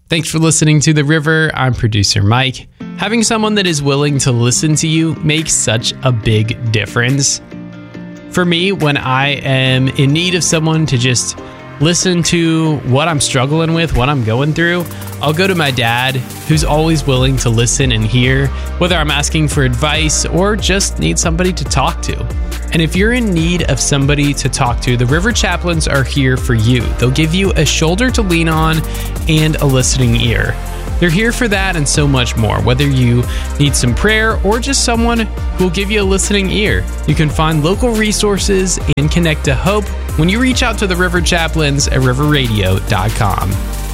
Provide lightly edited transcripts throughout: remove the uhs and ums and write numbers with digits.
Thanks for listening to The River. I'm producer Mike. Having someone that is willing to listen to you makes such a big difference. For me, when I am in need of someone to just listen to what I'm struggling with, what I'm going through, I'll go to my dad, who's always willing to listen and hear, whether I'm asking for advice or just need somebody to talk to. And if you're in need of somebody to talk to, the River Chaplains are here for you. They'll give you a shoulder to lean on and a listening ear. They're here for that and so much more, whether you need some prayer or just someone who will give you a listening ear. You can find local resources and connect to hope when you reach out to the River Chaplains at riverradio.com.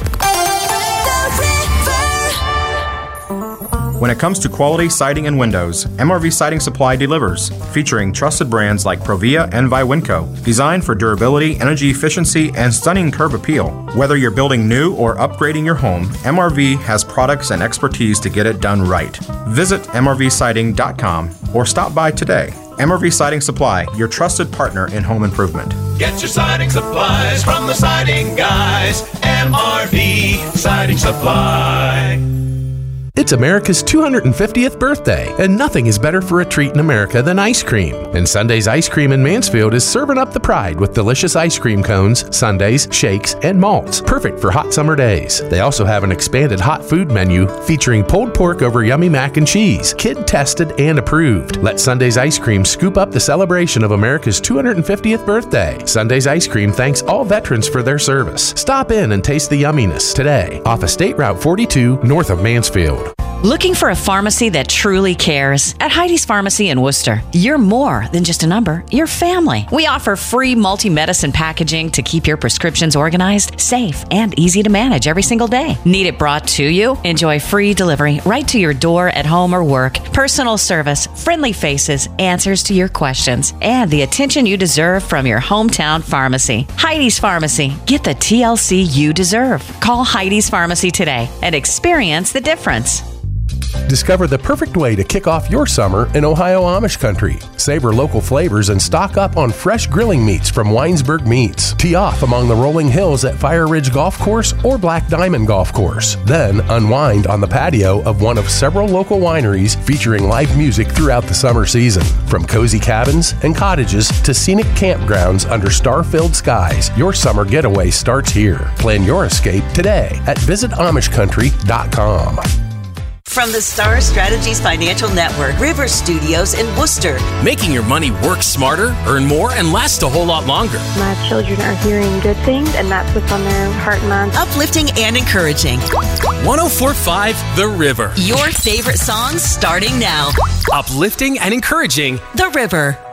When it comes to quality siding and windows, MRV Siding Supply delivers, featuring trusted brands like Provia and Viwinco, designed for durability, energy efficiency, and stunning curb appeal. Whether you're building new or upgrading your home, MRV has products and expertise to get it done right. Visit mrvsiding.com or stop by today. MRV Siding Supply, your trusted partner in home improvement. Get your siding supplies from the siding guys. MRV Siding Supply. It's America's 250th birthday, and nothing is better for a treat in America than ice cream. And Sunday's Ice Cream in Mansfield is serving up the pride with delicious ice cream cones, sundaes, shakes, and malts, perfect for hot summer days. They also have an expanded hot food menu featuring pulled pork over yummy mac and cheese, kid-tested and approved. Let Sunday's Ice Cream scoop up the celebration of America's 250th birthday. Sunday's Ice Cream thanks all veterans for their service. Stop in and taste the yumminess today off of State Route 42 north of Mansfield. Looking for a pharmacy that truly cares? At Heidi's Pharmacy in Worcester, you're more than just a number, you're family. We offer free multi-medicine packaging to keep your prescriptions organized, safe, and easy to manage every single day. Need it brought to you? Enjoy free delivery right to your door at home or work. Personal service, friendly faces, answers to your questions, and the attention you deserve from your hometown pharmacy. Heidi's Pharmacy. Get the TLC you deserve. Call Heidi's Pharmacy today and experience the difference. Discover the perfect way to kick off your summer in Ohio Amish country. Savor local flavors and stock up on fresh grilling meats from Weinsberg Meats. Tee off among the rolling hills at Fire Ridge Golf Course or Black Diamond Golf Course. Then unwind on the patio of one of several local wineries featuring live music throughout the summer season. From cozy cabins and cottages to scenic campgrounds under star-filled skies, your summer getaway starts here. Plan your escape today at visitamishcountry.com. From the Star Strategies Financial Network, River Studios in Worcester. Making your money work smarter, earn more, and last a whole lot longer. My children are hearing good things, and that's what's on their heart and mind. Uplifting and encouraging. 104.5 The River. Your favorite songs starting now. Uplifting and encouraging. The River.